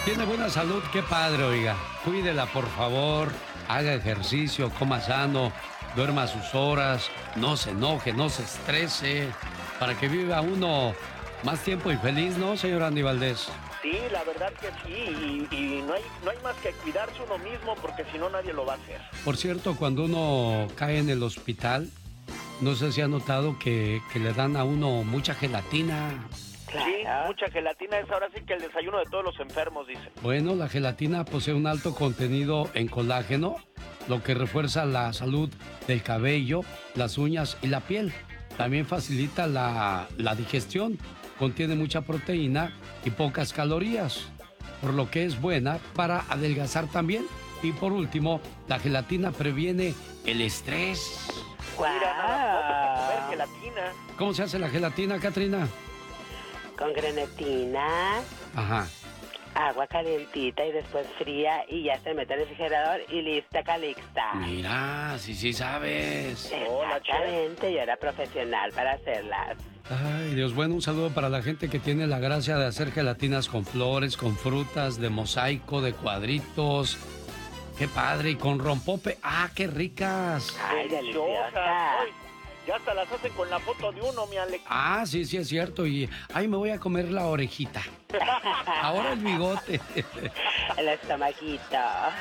Tiene buena salud, qué padre, oiga. Cuídela, por favor. Haga ejercicio, coma sano, duerma a sus horas, no se enoje, no se estrese, para que viva uno más tiempo y feliz, ¿no, señor Andy Valdés? Sí, la verdad que sí, y no hay más que cuidarse uno mismo, porque si no nadie lo va a hacer. Por cierto, cuando uno cae en el hospital, no sé si ha notado que le dan a uno mucha gelatina. Claro. Sí, mucha gelatina, es ahora sí que el desayuno de todos los enfermos, dice. Bueno, la gelatina posee un alto contenido en colágeno, lo que refuerza la salud del cabello, las uñas y la piel. También facilita la digestión, contiene mucha proteína y pocas calorías, por lo que es buena para adelgazar también. Y por último, la gelatina previene el estrés. Mira, nada, comer gelatina. ¿Cómo se hace la gelatina, Katrina? Con grenetina, Ajá. agua calientita y después fría y ya se mete al refrigerador y lista, calixta. Mira, sí sabes. Exactamente, yo era profesional para hacerlas. Ay, Dios, bueno, un saludo para la gente que tiene la gracia de hacer gelatinas con flores, con frutas, de mosaico, de cuadritos. Qué padre, y con rompope. ¡Ah, qué ricas! Ay, deliciosa. Ay, ya hasta las hacen con la foto de uno, mi Alex. Ah, sí, es cierto. Y, ay, me voy a comer la orejita. Ahora el bigote. El estomaguito.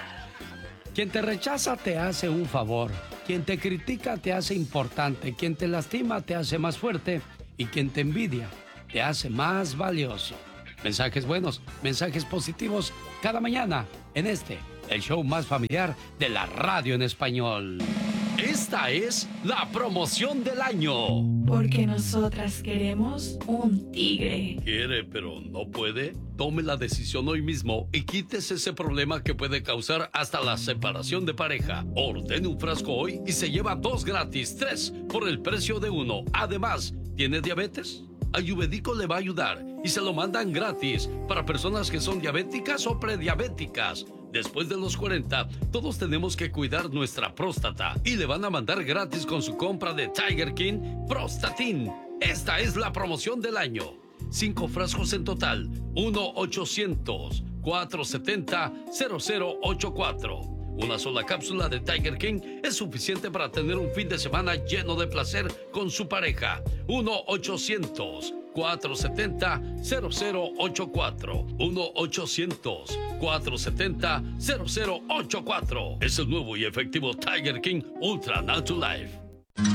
Quien te rechaza te hace un favor. Quien te critica te hace importante. Quien te lastima te hace más fuerte. Y quien te envidia te hace más valioso. Mensajes buenos, mensajes positivos cada mañana en el show más familiar de la radio en español. Esta es la promoción del año. Porque nosotras queremos un tigre. ¿Quiere pero no puede? Tome la decisión hoy mismo y quítese ese problema que puede causar hasta la separación de pareja. Ordene un frasco hoy y se lleva 2 gratis, 3 por el precio de 1. Además, ¿tiene diabetes? Ayurvédico le va a ayudar y se lo mandan gratis para personas que son diabéticas o prediabéticas. Después de los 40, todos tenemos que cuidar nuestra próstata y le van a mandar gratis con su compra de Tiger King Prostatin. Esta es la promoción del año. 5 frascos en total. 1-800-470-0084. Una sola cápsula de Tiger King es suficiente para tener un fin de semana lleno de placer con su pareja. 1-800-470-0084. 1-800-470-0084. Es el nuevo y efectivo Tiger King Ultra Natural Life.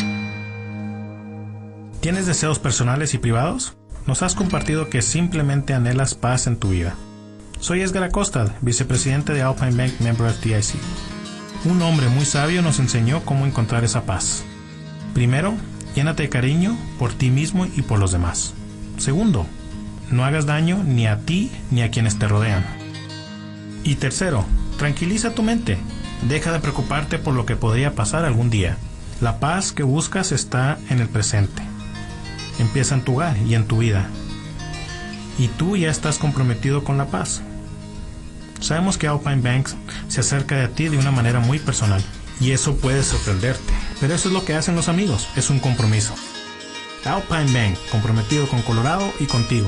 ¿Tienes deseos personales y privados? Nos has compartido que simplemente anhelas paz en tu vida. Soy Edgar Acosta, vicepresidente de Alpine Bank, member FDIC. Un hombre muy sabio nos enseñó cómo encontrar esa paz. Primero, llénate de cariño por ti mismo y por los demás. Segundo, no hagas daño ni a ti ni a quienes te rodean. Y tercero, tranquiliza tu mente. Deja de preocuparte por lo que podría pasar algún día. La paz que buscas está en el presente. Empieza en tu hogar y en tu vida. Y tú ya estás comprometido con la paz. Sabemos que Alpine Bank se acerca de ti de una manera muy personal y eso puede sorprenderte, pero eso es lo que hacen los amigos, es un compromiso. Alpine Bank, comprometido con Colorado y contigo.